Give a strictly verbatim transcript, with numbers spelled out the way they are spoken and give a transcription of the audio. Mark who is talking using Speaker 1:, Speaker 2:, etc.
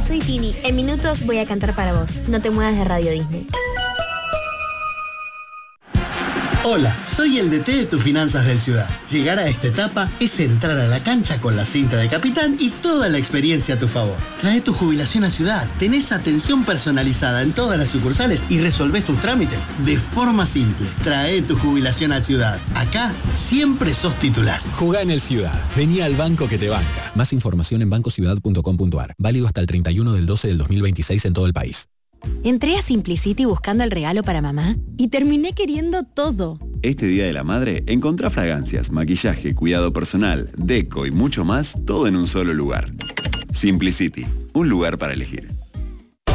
Speaker 1: soy Tini. En minutos voy a cantar para vos. No te muevas de Radio Disney.
Speaker 2: Hola, soy el D T de tus finanzas del Ciudad. Llegar a esta etapa es entrar a la cancha con la cinta de capitán y toda la experiencia a tu favor. Trae tu jubilación a Ciudad, tenés atención personalizada en todas las sucursales y resolvés tus trámites de forma simple. Trae tu jubilación a Ciudad. Acá siempre sos titular.
Speaker 3: Jugá en el Ciudad. Vení al banco que te banca. Más información en banco ciudad punto com punto a r. Válido hasta el treinta y uno del doce del dos mil veintiséis en todo el país.
Speaker 4: Entré a Simplicity buscando el regalo para mamá y terminé queriendo todo.
Speaker 5: Este Día de la Madre, encontrá fragancias, maquillaje, cuidado personal, deco y mucho más, todo en un solo lugar. Simplicity, un lugar para elegir.